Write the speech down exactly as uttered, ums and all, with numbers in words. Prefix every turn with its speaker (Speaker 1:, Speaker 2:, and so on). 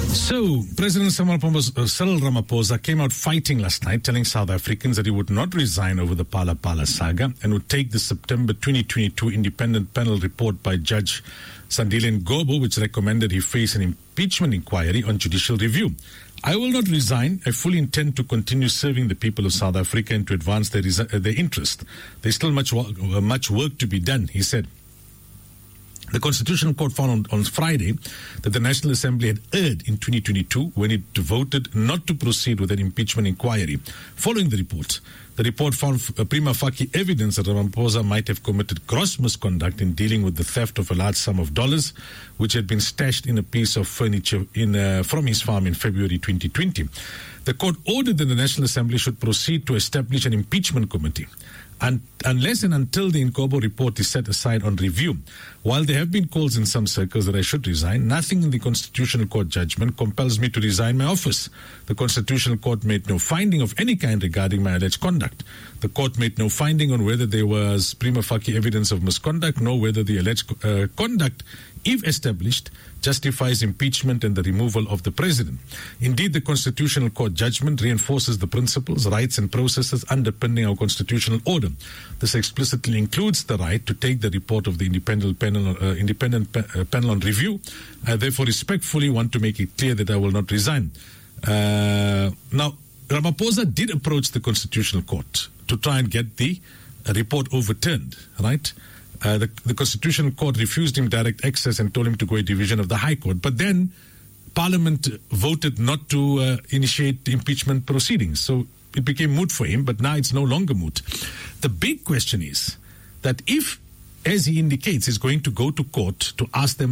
Speaker 1: So, President Cyril Ramaphosa came out fighting last night, telling South Africans that he would not resign over the Phala Phala saga and would take the September twenty twenty-two independent panel report by Judge Sandile Ngcobo, which recommended he face an impeachment inquiry on judicial review. I will not resign. I fully intend to continue serving the people of South Africa and to advance their, their interest. There's still much, much work to be done, he said. The Constitutional Court found on, on Friday that the National Assembly had erred in twenty twenty-two when it voted not to proceed with an impeachment inquiry. Following the report, the report found prima facie evidence that Ramaphosa might have committed gross misconduct in dealing with the theft of a large sum of dollars, which had been stashed in a piece of furniture in, uh, from his farm in February twenty twenty. The court ordered that the National Assembly should proceed to establish an impeachment committee. And unless and until the Ngcobo report is set aside on review. While there have been calls in some circles that I should resign, nothing in the Constitutional Court judgment compels me to resign my office. The Constitutional Court made no finding of any kind regarding my alleged conduct. The court made no finding on whether there was prima facie evidence of misconduct, nor whether the alleged uh, conduct, if established, justifies impeachment and the removal of the president. Indeed, the Constitutional Court judgment reinforces the principles, rights and processes underpinning our constitutional order. This explicitly includes the right to take the report of the independent panel, uh, independent pa- uh, panel on review. I therefore respectfully want to make it clear that I will not resign. Uh, now, Ramaphosa did approach the Constitutional Court to try and get the uh, report overturned, right? Uh, the, the Constitutional Court refused him direct access and told him to go a division of the High Court. But then Parliament voted not to uh, initiate impeachment proceedings. So it became moot for him, but now it's no longer moot. The big question is that if, as he indicates, he's going to go to court to ask them